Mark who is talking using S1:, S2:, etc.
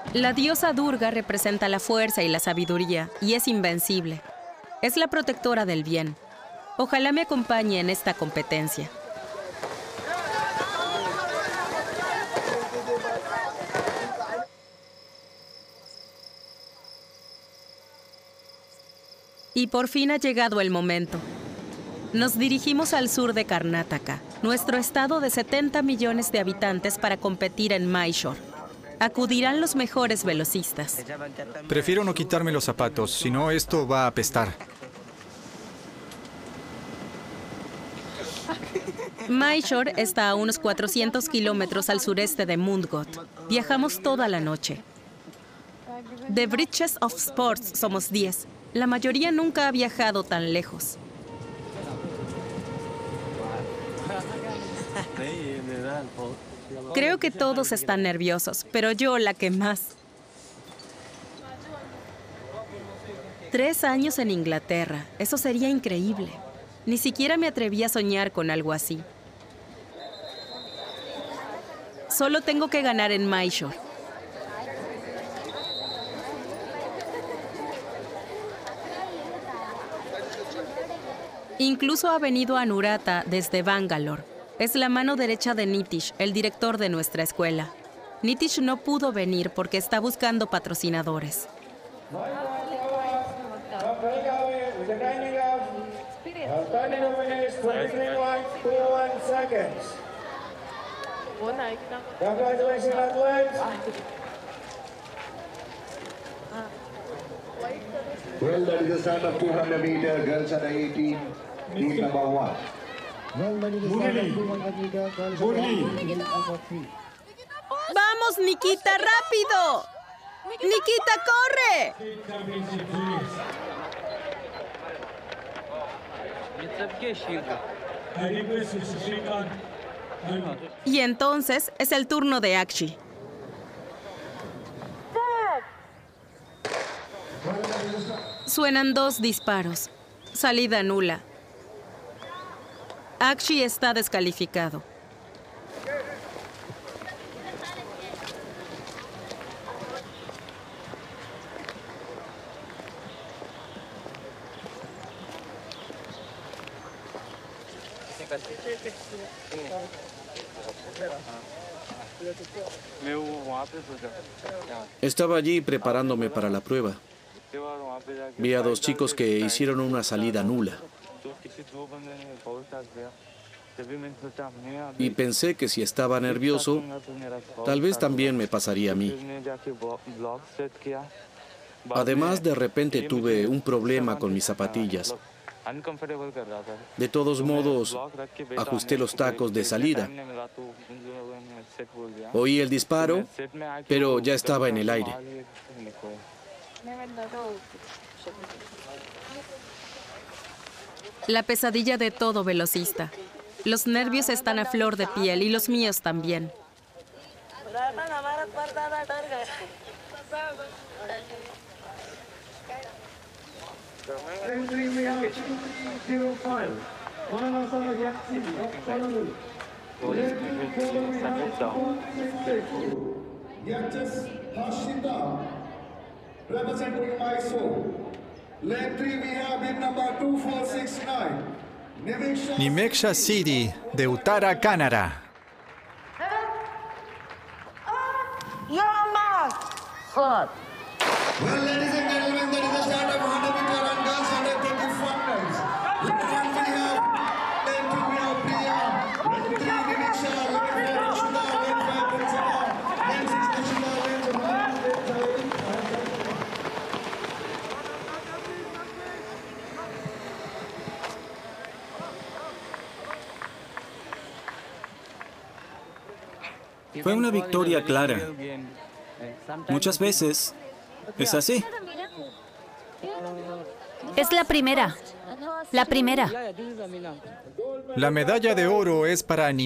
S1: La diosa Durga representa la fuerza y la sabiduría y es invencible. Es la protectora del bien. Ojalá me acompañe en esta competencia. Y por fin ha llegado el momento. Nos dirigimos al sur de Karnataka, nuestro estado de 70 millones de habitantes, para competir en Mysore. Acudirán los mejores velocistas.
S2: Prefiero no quitarme los zapatos, si no esto va a apestar.
S1: Mysore está a unos 400 kilómetros al sureste de Mundgot. Viajamos toda la noche. The Bridges of Sports somos 10. La mayoría nunca ha viajado tan lejos. Creo que todos están nerviosos, pero yo la que más. 3 años en Inglaterra, eso sería increíble. Ni siquiera me atreví a soñar con algo así. Solo tengo que ganar en Mysore. Incluso ha venido Anurata desde Bangalore. Es la mano derecha de Nitish, el director de nuestra escuela. Nitish no pudo venir porque está buscando patrocinadores.
S3: Well, that is the start of 200 meter girls under 18, lead number 1.
S1: ¡Vamos, Nikita, rápido! ¡Nikita, corre! Y entonces es el turno de Akshi. Suenan 2 disparos. Salida nula. Akshi está descalificado.
S4: Estaba allí preparándome para la prueba. Vi a 2 chicos que hicieron una salida nula. Y pensé que si estaba nervioso, tal vez también me pasaría a mí. Además, de repente tuve un problema con mis zapatillas. De todos modos, ajusté los tacos de salida. Oí el disparo, pero ya estaba en el aire.
S1: La pesadilla de todo velocista. Los nervios están a flor de piel y los míos también.
S3: Representing Mysore. Leg 3 we have in number 2469.
S2: Nimeksha Siddhi, de Uttara Kannada.
S3: Well, ladies and gentlemen, that is the start of 100 meter and girls under 20 finals. Leg 1 we have, leg 2 we have Priya, leg 3 Nimeksha, leg 4 Shudha, leg 5 Prinsima, leg 6 Nishita, leg 7 leg 5.
S5: Fue una victoria clara. Muchas veces es así.
S6: Es la primera. La primera.
S2: La medalla de oro es para